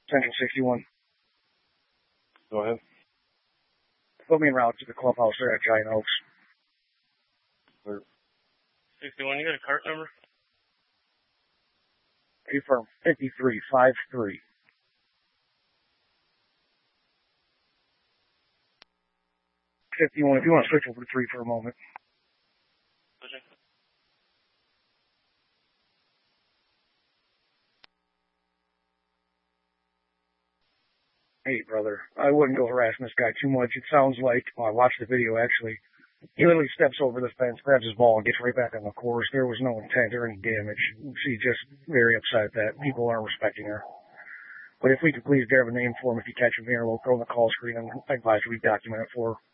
Central 61. Go ahead. Put me en route to the clubhouse there at Giant Oaks. 61, you got a cart number? Confirm. 5353. If you want to switch over to 3 for a moment. Switching. Hey, brother, I wouldn't go harassing this guy too much. It sounds like, well, I watched the video actually, he literally steps over the fence, grabs his ball, and gets right back on the course. There was no intent or any damage. She's just very upset that people aren't respecting her. But if we could please grab a name for him if you catch him here, we'll throw in the call screen and I advise we document it for her.